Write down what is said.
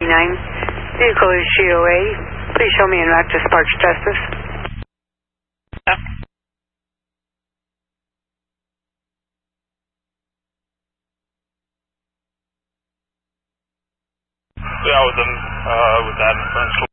Vehicle is GOA. Please show me en route to Sparks Justice. Yeah, with that in front.